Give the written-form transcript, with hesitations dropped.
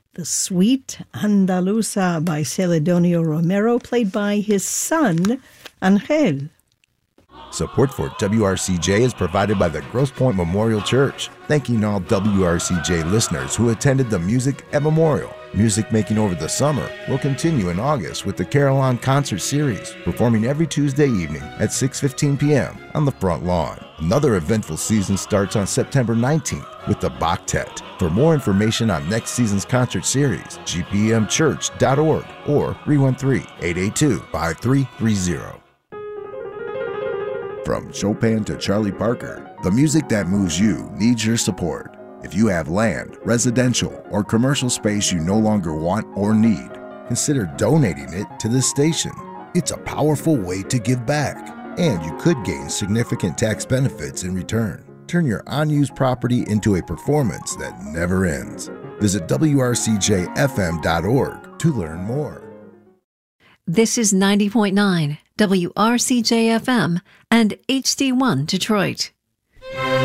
The Sweet Andaluza by Celedonio Romero, played by his son, Angel. Support for WRCJ is provided by the Grosse Pointe Memorial Church. Thanking all WRCJ listeners who attended the Music at Memorial. Music making over the summer will continue in August with the Carillon Concert Series, performing every Tuesday evening at 6:15 p.m. on the front lawn. Another eventful season starts on September 19th with the Bachtet. For more information on next season's concert series, gpmchurch.org or 313-882-5330. From Chopin to Charlie Parker, the music that moves you needs your support. If you have land, residential, or commercial space you no longer want or need, consider donating it to this station. It's a powerful way to give back, and you could gain significant tax benefits in return. Turn your unused property into a performance that never ends. Visit WRCJFM.org to learn more. This is 90.9 WRCJ-FM and HD1 Detroit.